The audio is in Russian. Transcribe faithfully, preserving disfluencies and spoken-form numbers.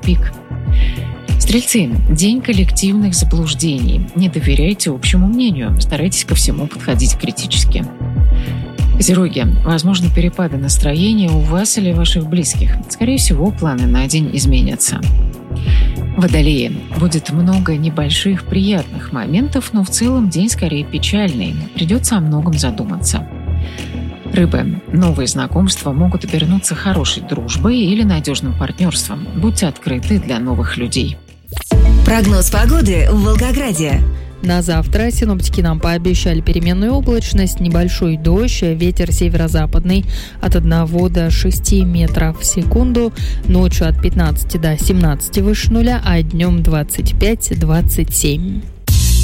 Пик. Стрельцы. День коллективных заблуждений. Не доверяйте общему мнению. Старайтесь ко всему подходить критически. Козероги. Возможны перепады настроения у вас или ваших близких. Скорее всего, планы на день изменятся. Водолеи. Будет много небольших приятных моментов, но в целом день скорее печальный. Придется о многом задуматься. Рыбы. Новые знакомства могут обернуться хорошей дружбой или надежным партнерством. Будьте открыты для новых людей. Прогноз погоды в Волгограде. На завтра синоптики нам пообещали переменную облачность, небольшой дождь, ветер северо-западный от одного до шести метров в секунду, ночью от пятнадцати до семнадцати выше нуля, а днем двадцать пять - двадцать семь.